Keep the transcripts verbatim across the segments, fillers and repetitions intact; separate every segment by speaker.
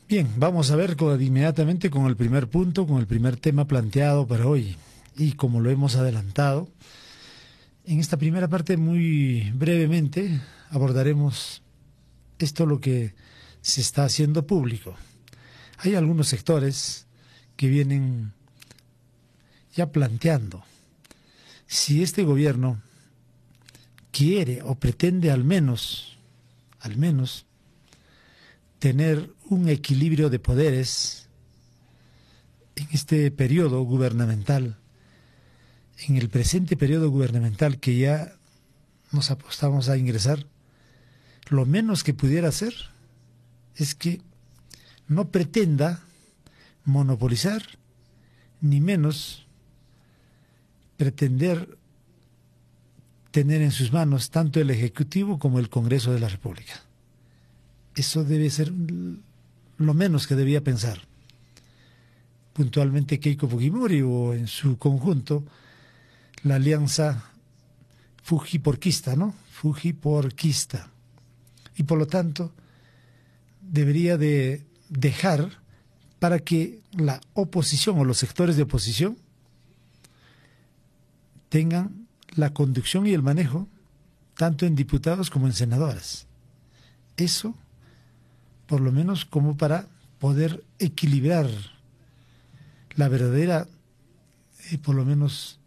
Speaker 1: Bien, vamos a ver con, inmediatamente con el primer punto, con el primer tema planteado para hoy. Y como lo hemos adelantado, en esta primera parte muy brevemente abordaremos esto lo que se está haciendo público. Hay algunos sectores que vienen ya planteando si este gobierno quiere o pretende al menos, al menos, tener un equilibrio de poderes en este periodo gubernamental, en el presente periodo gubernamental que ya nos apostamos a ingresar, lo menos que pudiera hacer es que no pretenda monopolizar, ni menos pretender tener en sus manos tanto el Ejecutivo como el Congreso de la República. Eso debe ser lo menos que debía pensar. Puntualmente Keiko Fujimori o en su conjunto la alianza fujiporquista, ¿no? Fujiporquista. Y por lo tanto debería de dejar para que la oposición o los sectores de oposición tengan la conducción y el manejo tanto en diputados como en senadoras. Eso por lo menos como para poder equilibrar la verdadera, eh, por lo menos,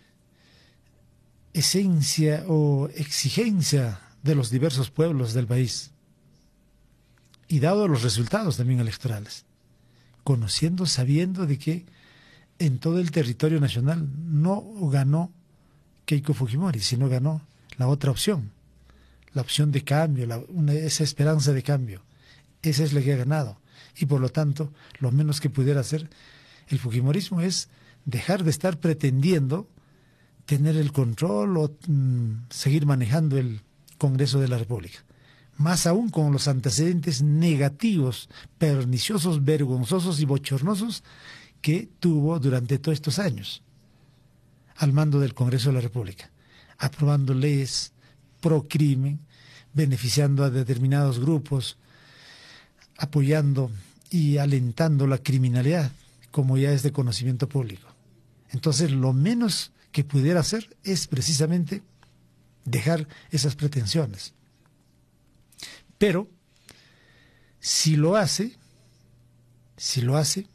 Speaker 1: esencia o exigencia de los diversos pueblos del país. Y dado los resultados también electorales, conociendo, sabiendo de que en todo el territorio nacional no ganó Keiko Fujimori, sino ganó la otra opción, la opción de cambio, la, una, esa esperanza de cambio. Esa es la que ha ganado. Y por lo tanto, lo menos que pudiera hacer el fujimorismo es dejar de estar pretendiendo tener el control o mm, seguir manejando el Congreso de la República. Más aún con los antecedentes negativos, perniciosos, vergonzosos y bochornosos que tuvo durante todos estos años al mando del Congreso de la República, aprobando leyes pro crimen, beneficiando a determinados grupos, apoyando y alentando la criminalidad, como ya es de conocimiento público. Entonces, lo menos que pudiera hacer es precisamente dejar esas pretensiones. Pero, si lo hace, si lo hace,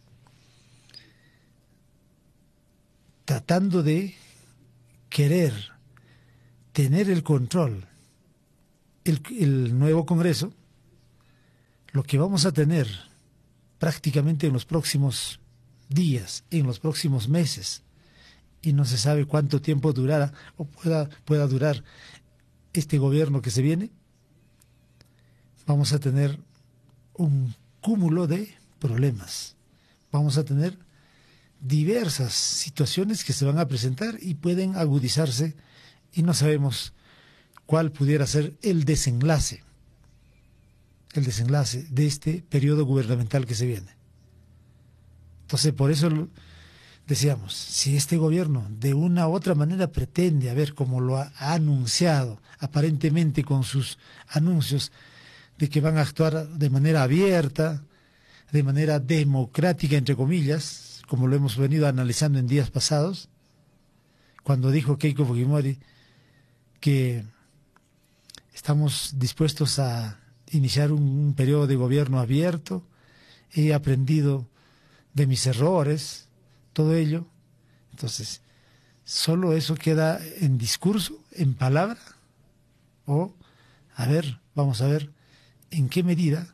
Speaker 1: tratando de querer tener el control, el, el nuevo Congreso, lo que vamos a tener prácticamente en los próximos días, en los próximos meses, y no se sabe cuánto tiempo durará o pueda, pueda durar este gobierno que se viene, vamos a tener un cúmulo de problemas. Vamos a tener diversas situaciones que se van a presentar y pueden agudizarse y no sabemos cuál pudiera ser el desenlace, el desenlace de este periodo gubernamental que se viene. Entonces, por eso decíamos, si este gobierno de una u otra manera pretende, a ver, como lo ha, ha anunciado, aparentemente con sus anuncios de que van a actuar de manera abierta, de manera democrática, entre comillas, como lo hemos venido analizando en días pasados, cuando dijo Keiko Fujimori que estamos dispuestos a iniciar un, un periodo de gobierno abierto, he aprendido de mis errores, todo ello. Entonces, solo eso queda en discurso, en palabra, o, a ver, vamos a ver en qué medida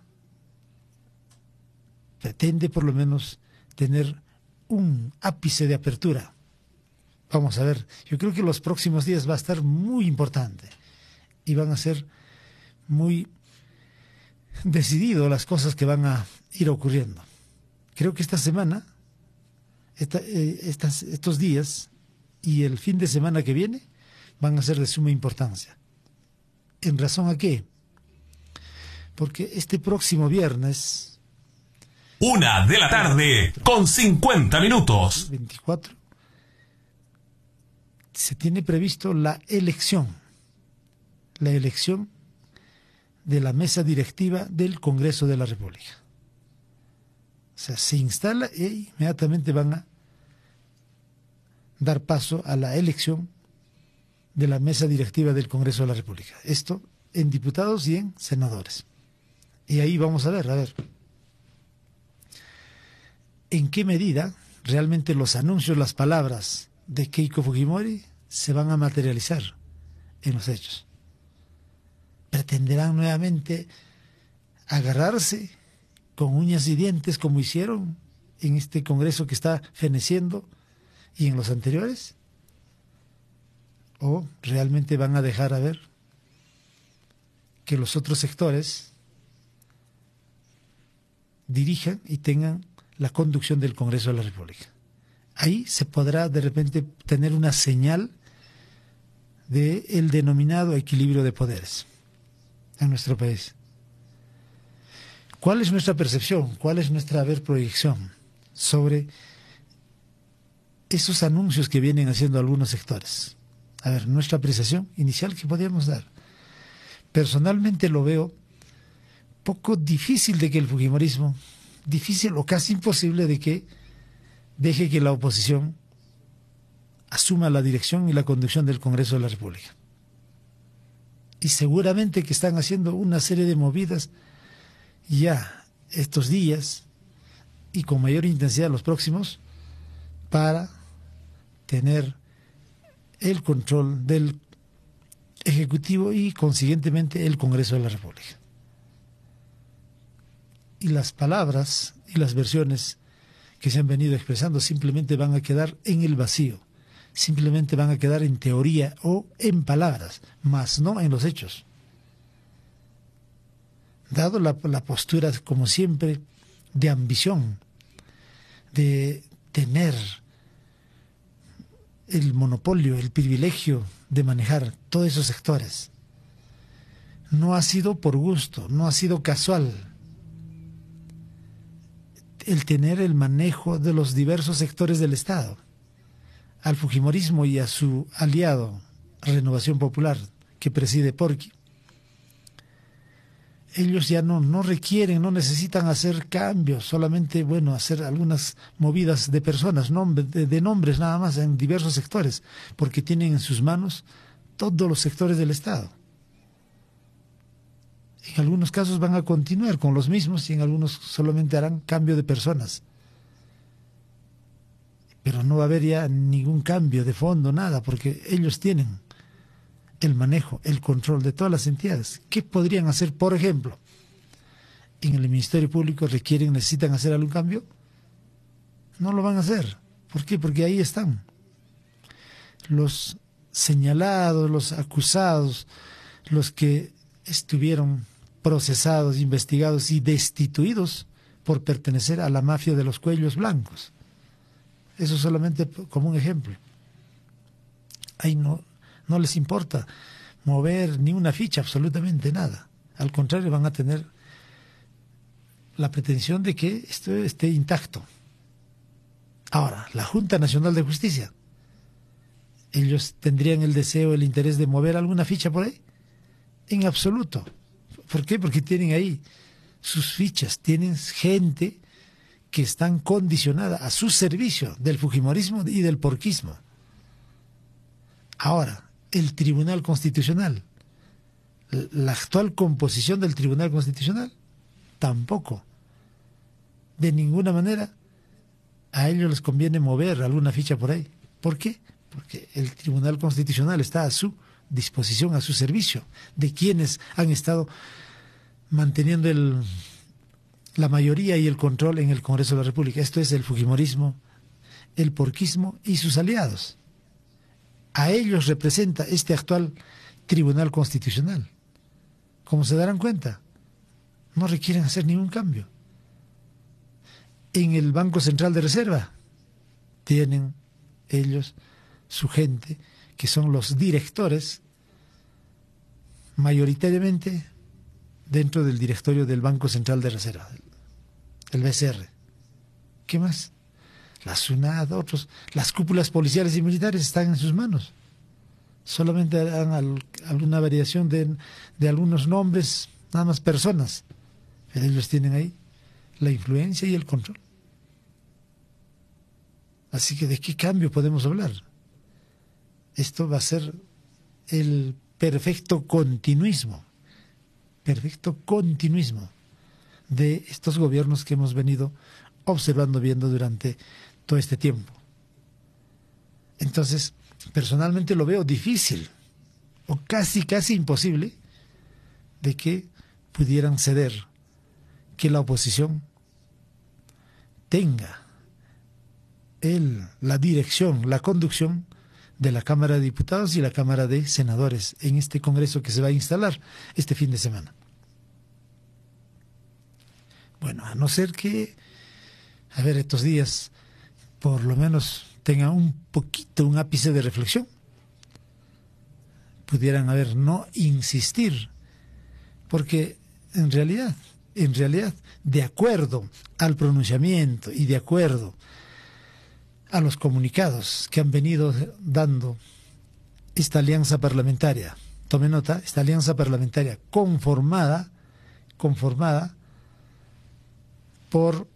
Speaker 1: pretende por lo menos tener un ápice de apertura. Vamos a ver, yo creo que los próximos días va a estar muy importante y van a ser muy decididos las cosas que van a ir ocurriendo. Creo que esta semana, esta, eh, estas, estos días y el fin de semana que viene van a ser de suma importancia. ¿En razón a qué? Porque este próximo viernes...
Speaker 2: Una de la tarde con cincuenta minutos.
Speaker 1: veinticuatro. Se tiene previsto la elección, la elección de la mesa directiva del Congreso de la República. O sea, se instala e inmediatamente van a dar paso a la elección de la mesa directiva del Congreso de la República. Esto en diputados y en senadores. Y ahí vamos a ver, a ver, en qué medida realmente los anuncios, las palabras de Keiko Fujimori se van a materializar en los hechos. ¿Pretenderán nuevamente agarrarse con uñas y dientes como hicieron en este Congreso que está feneciendo y en los anteriores? ¿O realmente van a dejar a ver que los otros sectores dirijan y tengan la conducción del Congreso de la República? Ahí se podrá de repente tener una señal del denominado equilibrio de poderes en nuestro país. ¿Cuál es nuestra percepción? ¿Cuál es nuestra a ver, proyección sobre esos anuncios que vienen haciendo algunos sectores? A ver, nuestra apreciación inicial que podríamos dar. Personalmente lo veo poco difícil de que el fujimorismo, difícil o casi imposible de que deje que la oposición asuma la dirección y la conducción del Congreso de la República. Y seguramente que están haciendo una serie de movidas ya estos días y con mayor intensidad los próximos para tener el control del Ejecutivo y consiguientemente el Congreso de la República. Y las palabras y las versiones que se han venido expresando simplemente van a quedar en el vacío, simplemente van a quedar en teoría o en palabras, mas no en los hechos. Dado la, la postura, como siempre, de ambición, de tener el monopolio, el privilegio de manejar todos esos sectores, no ha sido por gusto, no ha sido casual el tener el manejo de los diversos sectores del Estado. Al fujimorismo y a su aliado Renovación Popular, que preside Porqui, ellos ya no, no requieren, no necesitan hacer cambios, solamente, bueno, hacer algunas movidas de personas, nombre, de, de nombres nada más en diversos sectores, porque tienen en sus manos todos los sectores del Estado. En algunos casos van a continuar con los mismos y en algunos solamente harán cambio de personas. Pero no va a haber ya ningún cambio de fondo, nada, porque ellos tienen el manejo, el control de todas las entidades. ¿Qué podrían hacer, por ejemplo? En el Ministerio Público requieren, necesitan hacer algún cambio. No lo van a hacer. ¿Por qué? Porque ahí están los señalados, los acusados, los que estuvieron procesados, investigados y destituidos por pertenecer a la mafia de los cuellos blancos. Eso solamente como un ejemplo. Ahí no, no les importa mover ni una ficha, absolutamente nada. Al contrario, van a tener la pretensión de que esto esté intacto. Ahora, la Junta Nacional de Justicia, ¿ellos tendrían el deseo, el interés de mover alguna ficha por ahí? En absoluto. ¿Por qué? Porque tienen ahí sus fichas, tienen gente que están condicionada a su servicio del fujimorismo y del porquismo. Ahora, el Tribunal Constitucional, la actual composición del Tribunal Constitucional, tampoco. De ninguna manera a ellos les conviene mover alguna ficha por ahí. ¿Por qué? Porque el Tribunal Constitucional está a su disposición, a su servicio, de quienes han estado manteniendo el, la mayoría y el control en el Congreso de la República. Esto es el fujimorismo, el porquismo y sus aliados. A ellos representa este actual Tribunal Constitucional. Como se darán cuenta, no requieren hacer ningún cambio. En el Banco Central de Reserva tienen ellos su gente, que son los directores, mayoritariamente dentro del directorio del Banco Central de Reserva, el B C R. ¿Qué más? La SUNAT, otros, las cúpulas policiales y militares están en sus manos. Solamente harán al, alguna variación de, de algunos nombres, nada más personas. Pero ellos tienen ahí la influencia y el control. Así que ¿de qué cambio podemos hablar? Esto va a ser el perfecto continuismo, perfecto continuismo de estos gobiernos que hemos venido observando, viendo durante todo este tiempo. Entonces, personalmente lo veo difícil, o casi, casi imposible, de que pudieran ceder, que la oposición tenga el, la dirección, la conducción de la Cámara de Diputados y la Cámara de Senadores en este Congreso que se va a instalar este fin de semana. Bueno, a no ser que, a ver, estos días por lo menos tengan un poquito, un ápice de reflexión, pudieran, a ver, no insistir, porque en realidad, en realidad, de acuerdo al pronunciamiento y de acuerdo a los comunicados que han venido dando esta alianza parlamentaria, tome nota, esta alianza parlamentaria conformada, conformada por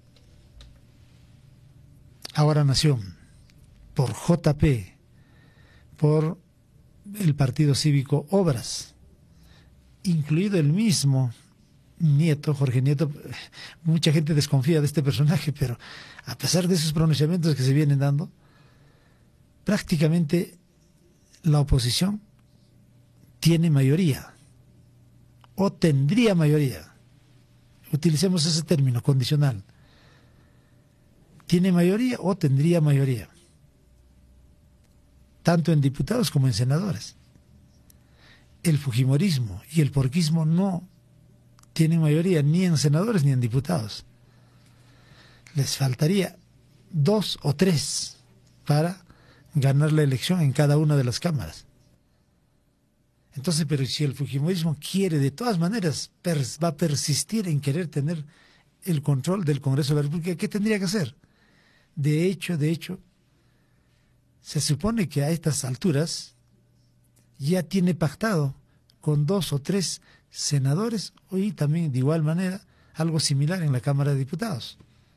Speaker 1: Ahora Nación, por J P, por el Partido Cívico Obras, incluido el mismo Nieto, Jorge Nieto. Mucha gente desconfía de este personaje, pero a pesar de esos pronunciamientos que se vienen dando, prácticamente la oposición tiene mayoría, o tendría mayoría. Utilicemos ese término condicional. Tiene mayoría o tendría mayoría, tanto en diputados como en senadores. El fujimorismo y el porquismo no tienen mayoría ni en senadores ni en diputados. Les faltaría dos o tres para ganar la elección en cada una de las cámaras. Entonces, pero si el fujimorismo quiere de todas maneras, va a persistir en querer tener el control del Congreso de la República, ¿qué tendría que hacer? De hecho, de hecho, se supone que a estas alturas ya tiene pactado con dos o tres senadores y también de igual manera algo similar en la Cámara de Diputados,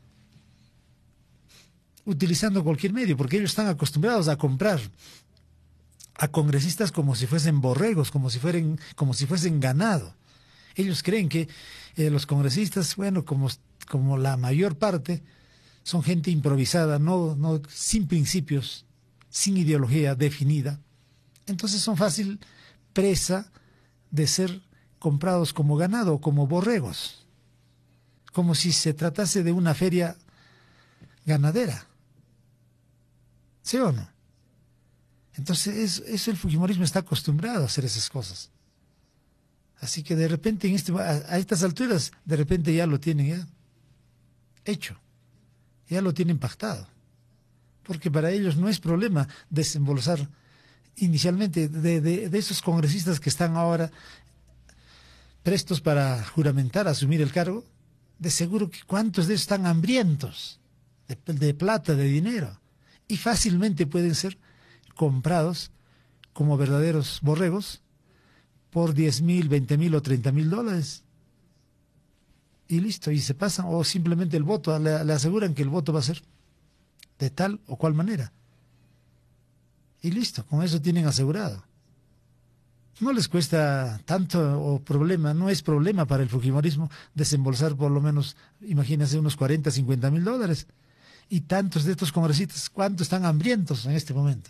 Speaker 1: utilizando cualquier medio, porque ellos están acostumbrados a comprar a congresistas como si fuesen borregos, como si fueren, como si fuesen ganado. Ellos creen que eh, los congresistas, bueno, como, como la mayor parte, son gente improvisada, no, no, sin principios, sin ideología definida. Entonces son fácil presa de ser comprados como ganado, como borregos, como si se tratase de una feria ganadera. ¿Sí o no? Entonces eso, eso el fujimorismo está acostumbrado a hacer esas cosas. Así que de repente en este, a, a estas alturas, de repente ya lo tienen ya hecho, ya lo tienen pactado, porque para ellos no es problema desembolsar inicialmente de, de, de esos congresistas que están ahora prestos para juramentar, asumir el cargo. De seguro que cuántos de ellos están hambrientos de, de plata, de dinero, y fácilmente pueden ser comprados como verdaderos borregos por diez mil, veinte mil o treinta mil dólares. Y listo, y se pasan, o simplemente el voto, le, le aseguran que el voto va a ser de tal o cual manera. Y listo, con eso tienen asegurado. No les cuesta tanto o problema, no es problema para el fujimorismo desembolsar por lo menos, imagínense, unos cuarenta, cincuenta mil dólares. Y tantos de estos congresistas, ¿cuántos están hambrientos en este momento?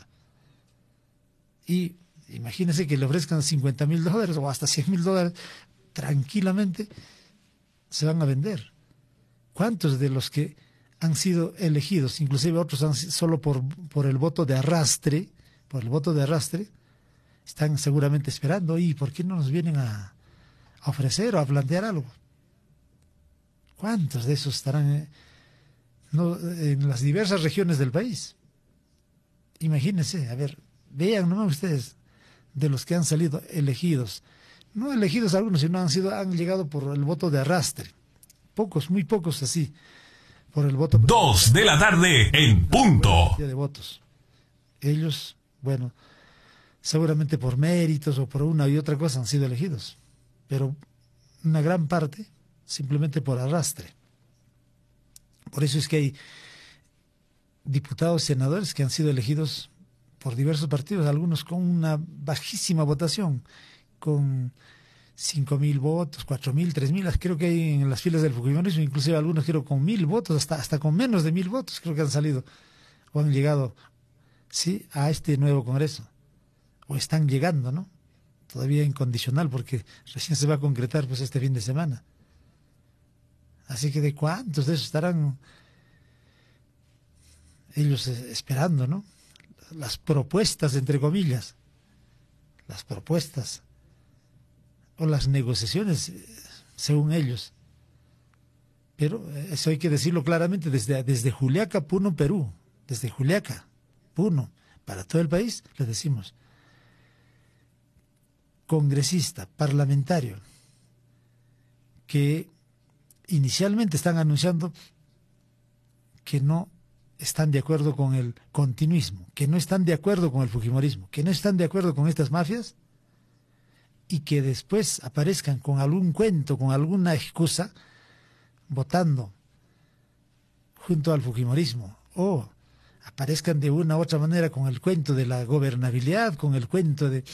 Speaker 1: Y imagínense que le ofrezcan cincuenta mil dólares o hasta cien mil dólares, tranquilamente se van a vender. ¿Cuántos de los que han sido elegidos, inclusive otros han, solo por, por el voto de arrastre, por el voto de arrastre, están seguramente esperando, ¿y por qué no nos vienen a, a ofrecer o a plantear algo? ¿Cuántos de esos estarán eh, no, en las diversas regiones del país? Imagínense, a ver, vean nomás ustedes, de los que han salido elegidos, no elegidos algunos, sino han sido, han llegado por el voto de arrastre, pocos, muy pocos así, por el voto.
Speaker 2: Dos de la tarde en punto.
Speaker 1: De votos. Ellos, bueno, seguramente por méritos o por una y otra cosa han sido elegidos, pero una gran parte simplemente por arrastre. Por eso es que hay diputados, senadores que han sido elegidos por diversos partidos, algunos con una bajísima votación, con cinco mil votos, cuatro mil, tres mil, creo que hay en las filas del fujimorismo, inclusive algunos creo con mil votos, hasta, hasta con menos de mil votos, creo que han salido o han llegado, sí, a este nuevo Congreso, o están llegando, ¿no? Todavía incondicional, porque recién se va a concretar pues este fin de semana. Así que de cuántos de esos estarán ellos esperando, ¿no? Las propuestas, entre comillas, las propuestas o las negociaciones, según ellos. Pero eso hay que decirlo claramente, desde, desde Juliaca, Puno, Perú, desde Juliaca, Puno, para todo el país, les decimos, congresista, parlamentario, que inicialmente están anunciando que no están de acuerdo con el continuismo, que no están de acuerdo con el fujimorismo, que no están de acuerdo con estas mafias, y que después aparezcan con algún cuento, con alguna excusa, votando junto al fujimorismo, o aparezcan de una u otra manera con el cuento de la gobernabilidad, con el cuento de,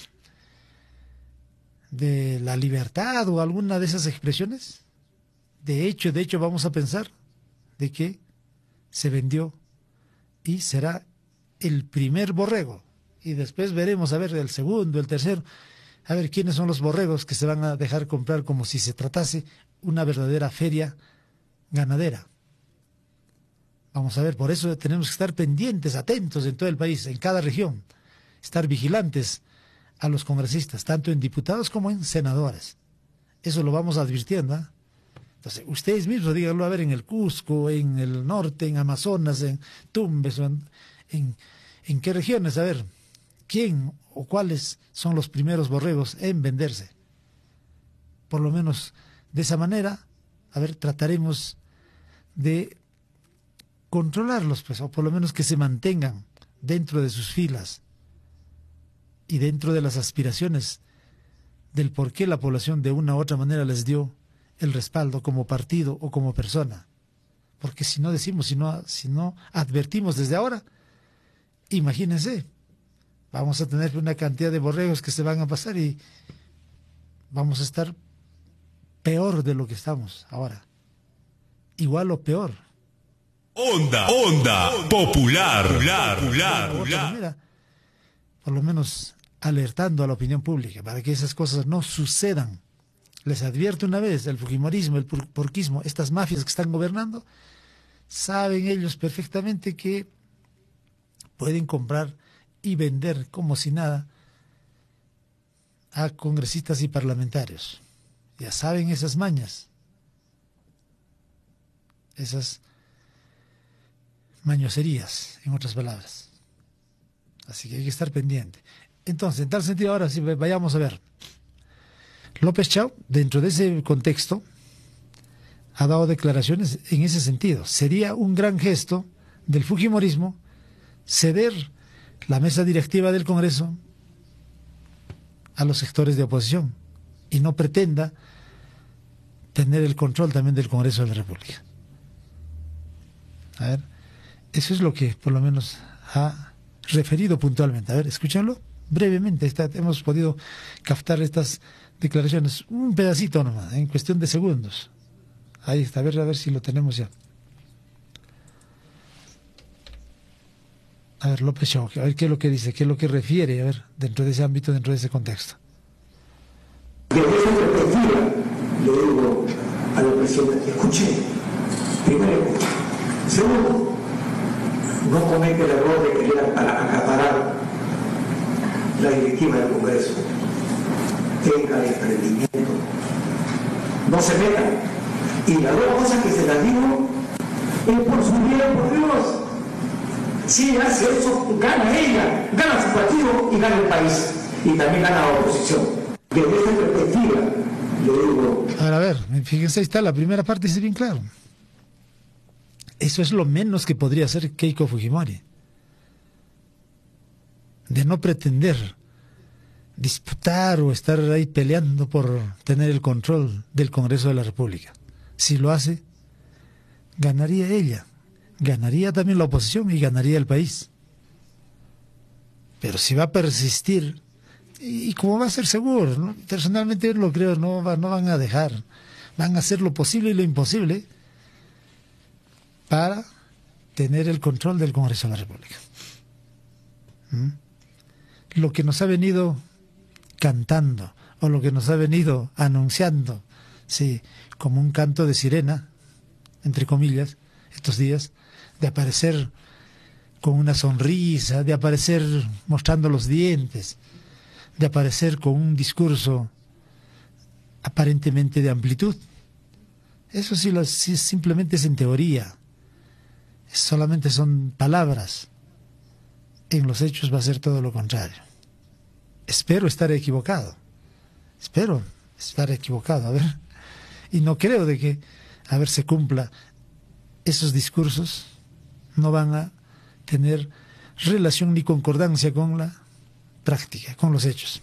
Speaker 1: de la libertad o alguna de esas expresiones. De hecho, de hecho vamos a pensar de que se vendió y será el primer borrego, y después veremos a ver el segundo, el tercero, a ver quiénes son los borregos que se van a dejar comprar como si se tratase una verdadera feria ganadera. Vamos a ver, por eso tenemos que estar pendientes, atentos en todo el país, en cada región, estar vigilantes a los congresistas, tanto en diputados como en senadores. Eso lo vamos advirtiendo, ¿eh? Entonces, ustedes mismos díganlo, a ver, en el Cusco, en el norte, en Amazonas, en Tumbes, en, en, en qué regiones, a ver, quién o cuáles son los primeros borregos en venderse. Por lo menos de esa manera, a ver, trataremos de controlarlos, pues, o por lo menos que se mantengan dentro de sus filas y dentro de las aspiraciones del por qué la población de una u otra manera les dio el respaldo como partido o como persona. Porque si no decimos, si no, si no advertimos desde ahora, imagínense, vamos a tener una cantidad de borregos que se van a pasar y vamos a estar peor de lo que estamos ahora. Igual o peor.
Speaker 2: Onda, onda, popular, popular, popular,
Speaker 1: popular. Manera, por lo menos alertando a la opinión pública para que esas cosas no sucedan. Les advierto una vez, el fujimorismo, el porquismo, estas mafias que están gobernando, saben ellos perfectamente que pueden comprar y vender como si nada a congresistas y parlamentarios. Ya saben esas mañas, esas mañoserías, en otras palabras. Así que hay que estar pendiente. Entonces, en tal sentido, ahora sí vayamos a ver. López Chau, dentro de ese contexto, ha dado declaraciones en ese sentido. Sería un gran gesto del fujimorismo ceder la mesa directiva del Congreso a los sectores de oposición y no pretenda tener el control también del Congreso de la República. A ver, eso es lo que por lo menos ha referido puntualmente. A ver, escúchanlo brevemente. Está, hemos podido captar estas declaraciones, un pedacito nomás, en cuestión de segundos. Ahí está, a ver, a ver si lo tenemos ya. A ver, López Chau, a ver qué es lo que dice, qué es lo que refiere, a ver, dentro de ese ámbito, dentro de ese contexto.
Speaker 3: Desde esa perspectiva, le digo a los presidentes, escuchen, primero, segundo, no comete el error de querer acaparar la directiva del Congreso. Tenga desprendimiento, no se metan. Y las dos cosas que se las digo es por su bien, por Dios. Si hace eso, gana ella, gana su partido y gana el país. Y también gana la oposición. Desde esa perspectiva, le digo...
Speaker 1: A ver, a ver, fíjense, ahí está, la primera parte dice bien claro. Eso es lo menos que podría hacer Keiko Fujimori. De no pretender disputar o estar ahí peleando por tener el control del Congreso de la República. Si lo hace, ganaría ella. ganaría también la oposición y ganaría el país. Pero si va a persistir, y, y como va a ser seguro, ¿no? Personalmente yo lo creo, no, va, no van a dejar, van a hacer lo posible y lo imposible para tener el control del Congreso de la República. ¿Mm? Lo que nos ha venido cantando, o lo que nos ha venido anunciando, sí, como un canto de sirena, entre comillas, estos días, de aparecer con una sonrisa, de aparecer mostrando los dientes, de aparecer con un discurso aparentemente de amplitud. Eso sí, lo, sí simplemente es en teoría, solamente son palabras. En los hechos va a ser todo lo contrario. Espero estar equivocado, espero estar equivocado, a ver, y no creo de que, a ver, se cumpla. Esos discursos no van a tener relación ni concordancia con la práctica, con los hechos.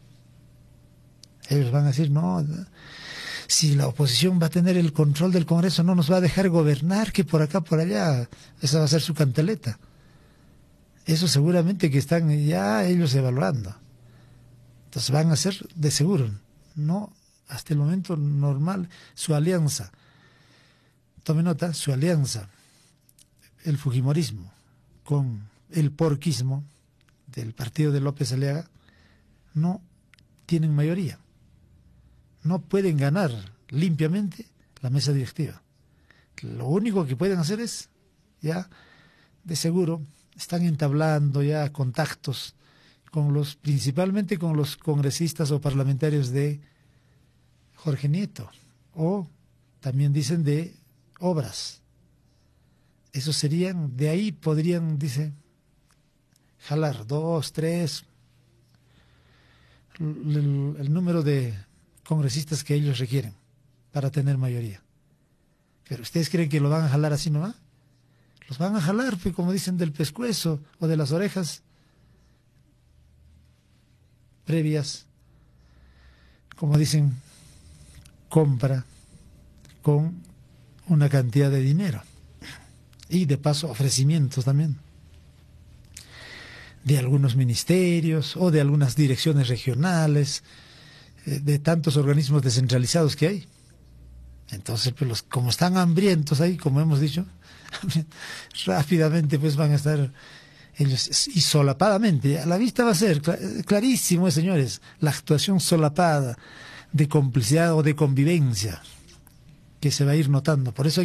Speaker 1: Ellos van a decir, no, si la oposición va a tener el control del Congreso, no nos va a dejar gobernar, que por acá, por allá, esa va a ser su cantaleta. Eso seguramente que están ya ellos evaluando. Entonces van a ser de seguro, no hasta el momento normal, su alianza. Tome nota, su alianza, el fujimorismo con el porquismo del partido de López Aliaga, no tienen mayoría. No pueden ganar limpiamente la mesa directiva. Lo único que pueden hacer es, ya de seguro, están entablando ya contactos con los, principalmente con los congresistas o parlamentarios de Jorge Nieto, o también dicen de Obras. Esos serían, de ahí podrían, dice, jalar dos, tres, el, el número de congresistas que ellos requieren para tener mayoría. Pero ¿ustedes creen que lo van a jalar así nomás? Los van a jalar, pues, como dicen, del pescuezo o de las orejas previas, como dicen, compra con una cantidad de dinero y de paso ofrecimientos también de algunos ministerios o de algunas direcciones regionales, de tantos organismos descentralizados que hay. Entonces, pues, los, como están hambrientos ahí, como hemos dicho, rápidamente pues van a estar ellos, y solapadamente, a la vista va a ser clarísimo, eh, señores, la actuación solapada de complicidad o de convivencia que se va a ir notando. Por eso hay